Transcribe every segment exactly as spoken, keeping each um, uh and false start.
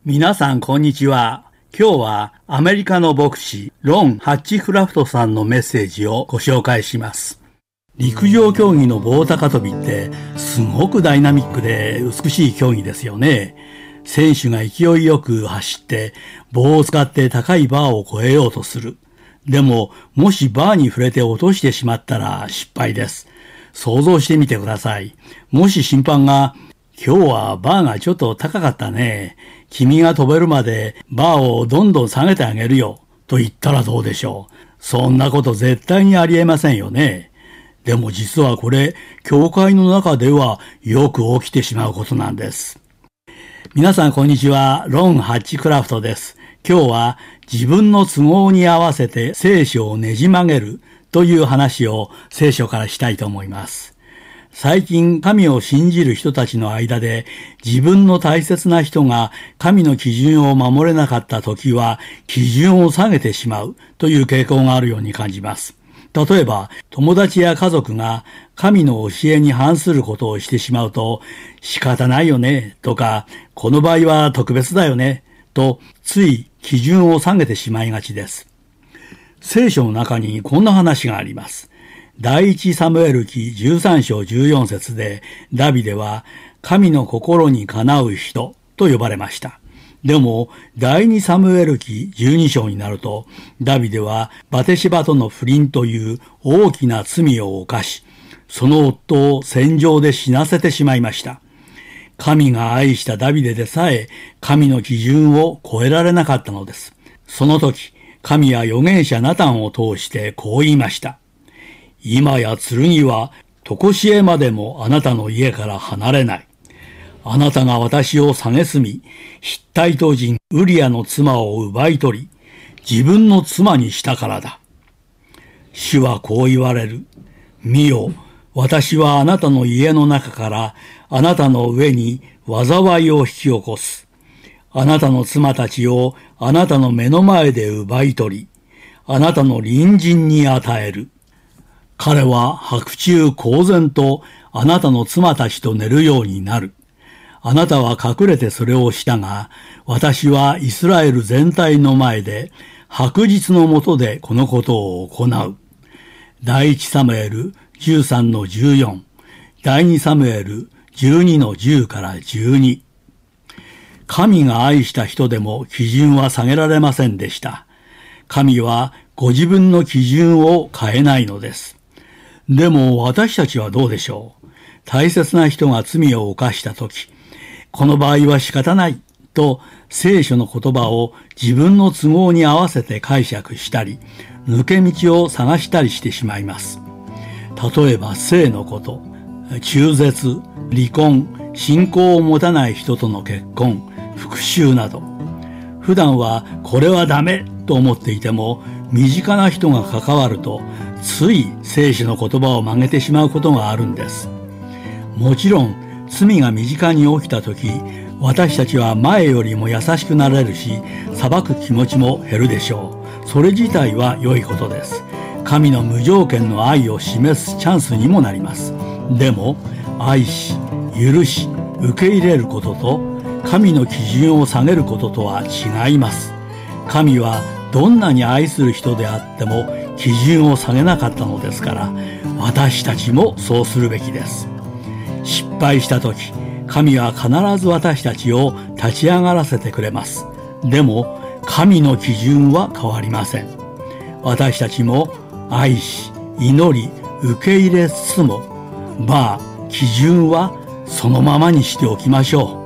皆さんこんにちは。今日はアメリカの牧師ロン・ハッチクラフトさんのメッセージをご紹介します。陸上競技の棒高跳びってすごくダイナミックで美しい競技ですよね。選手が勢いよく走って棒を使って高いバーを越えようとする。でももしバーに触れて落としてしまったら失敗です。想像してみてください。もし審判が今日はバーがちょっと高かったね。君が飛べるまでバーをどんどん下げてあげるよ。と言ったらどうでしょう。そんなこと絶対にありえませんよね。でも実はこれ、教会の中ではよく起きてしまうことなんです。皆さんこんにちは。ロン・ハッチクラフトです。今日は自分の都合に合わせて聖書をねじ曲げるという話を聖書からしたいと思います。最近神を信じる人たちの間で自分の大切な人が神の基準を守れなかった時は基準を下げてしまうという傾向があるように感じます。例えば友達や家族が神の教えに反することをしてしまうと仕方ないよねとかこの場合は特別だよねとつい基準を下げてしまいがちです。聖書の中にこんな話があります。第一サムエル記じゅうさん章じゅうよん節でダビデは神の心にかなう人と呼ばれました。でも第二サムエル記じゅうに章になるとダビデはバテシバとの不倫という大きな罪を犯し、その夫を戦場で死なせてしまいました。神が愛したダビデでさえ神の基準を超えられなかったのです。その時神は預言者ナタンを通してこう言いました。今や剣は常しえまでもあなたの家から離れない。あなたが私を蔑み、ヒッタイト人ウリアの妻を奪い取り、自分の妻にしたからだ。主はこう言われる。見よ、私はあなたの家の中からあなたの上に災いを引き起こす。あなたの妻たちをあなたの目の前で奪い取り、あなたの隣人に与える。彼は白昼公然とあなたの妻たちと寝るようになる。あなたは隠れてそれをしたが、私はイスラエル全体の前で白日の下でこのことを行う。第一サムエルじゅうさんのじゅうよん、第二サムエルじゅうにのじゅうからじゅうに。神が愛した人でも基準は下げられませんでした。神はご自分の基準を変えないのです。でも私たちはどうでしょう。大切な人が罪を犯したとき、この場合は仕方ないと聖書の言葉を自分の都合に合わせて解釈したり、抜け道を探したりしてしまいます。例えば性のこと、中絶、離婚、信仰を持たない人との結婚、復讐など。普段はこれはダメと思っていても、身近な人が関わると、つい聖書の言葉を曲げてしまうことがあるんです。もちろん罪が身近に起きた時、私たちは前よりも優しくなれるし、裁く気持ちも減るでしょう。それ自体は良いことです。神の無条件の愛を示すチャンスにもなります。でも愛し、許し、受け入れることと神の基準を下げることとは違います。神はどんなに愛する人であっても基準を下げなかったのですから、私たちもそうするべきです。失敗したとき、神は必ず私たちを立ち上がらせてくれます。でも、神の基準は変わりません。私たちも愛し、祈り、受け入れつつも、まあ、基準はそのままにしておきましょう。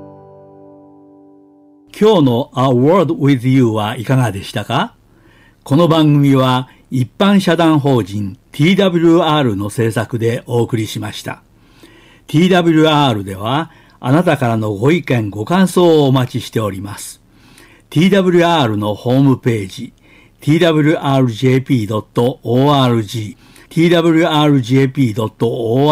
今日の A Word with You はいかがでしたか？この番組は一般社団法人 ティーダブリューアール の制作でお送りしました。ティーダブリューアール ではあなたからのご意見ご感想をお待ちしております。ティーダブリューアール のホームページ ティーダブリューアールジェーピードットオーアールジー ティーダブリューアールジェーピードットオーアールジー